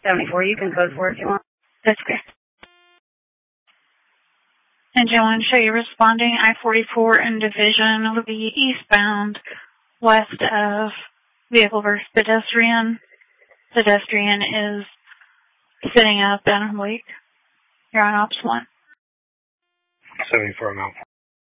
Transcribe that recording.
74, you can code for it if you want. That's okay. And Joanne, show you responding I-44 in Division will be eastbound west of vehicle versus pedestrian. Pedestrian is sitting up and awake. You're on Ops 1. 74 Mount.